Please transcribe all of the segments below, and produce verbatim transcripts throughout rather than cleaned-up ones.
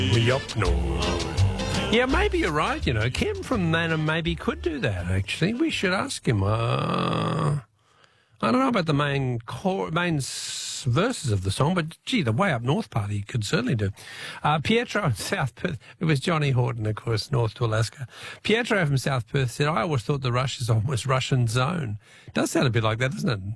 Yup, no. Yeah, maybe you're right, you know. Kim from Manham maybe could do that, actually. We should ask him. Uh, I don't know about the main core, main s- verses of the song, but, gee, the Way Up North part he could certainly do. Uh, Pietro in South Perth, it was Johnny Horton, of course, north to Alaska. Pietro from South Perth said, I always thought the Rush song was Russian Zone. It does sound a bit like that, doesn't it?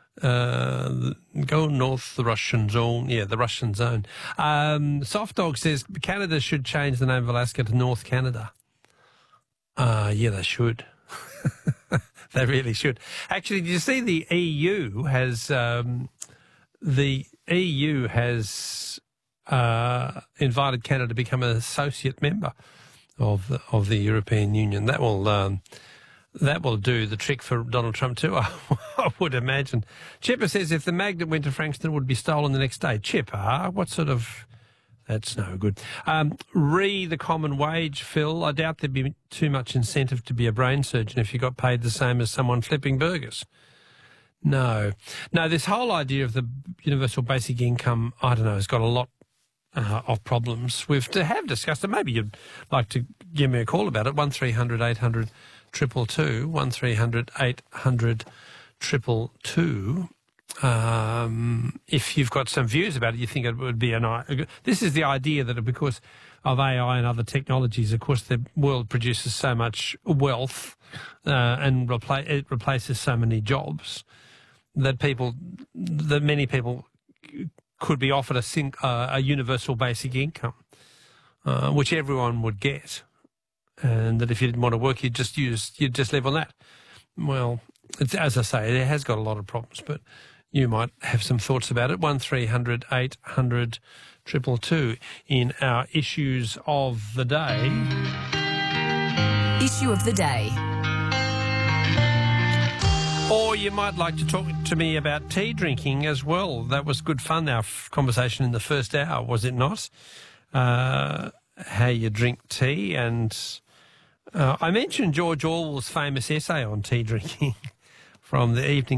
Uh, go north, the Russian zone. Yeah, the Russian zone. Um, Soft Dog says Canada should change the name of Alaska to North Canada. Uh, yeah, they should. They really should. Actually, did you see the E U has, um, the E U has, uh, invited Canada to become an associate member of the, of the European Union. That will, um, That will do the trick for Donald Trump too, I would imagine. Chipper says if the magnet went to Frankston, it would be stolen the next day. Chipper, what sort of... That's no good. Um, re the common wage, Phil. I doubt there'd be too much incentive to be a brain surgeon if you got paid the same as someone flipping burgers. No. No, this whole idea of the universal basic income, I don't know, has got a lot uh, of problems. We've to have discussed it. Maybe you'd like to give me a call about it. one three hundred eight hundred triple two, one three hundred eight hundred triple two. Um, if you've got some views about it, you think it would be an... This is the idea that because of A I and other technologies, of course, the world produces so much wealth uh, and repla- it replaces so many jobs that people, that many people could be offered a, sing, uh, a universal basic income, uh, which everyone would get. And that if you didn't want to work, you'd just use, you'd just live on that. Well, it's, as I say, it has got a lot of problems, but you might have some thoughts about it. One three hundred eight hundred triple two in our issues of the day. Issue of the day. Or you might like to talk to me about tea drinking as well. That was good fun, our f- conversation in the first hour, was it not? Uh, how you drink tea and... Uh, I mentioned George Orwell's famous essay on tea drinking from the evening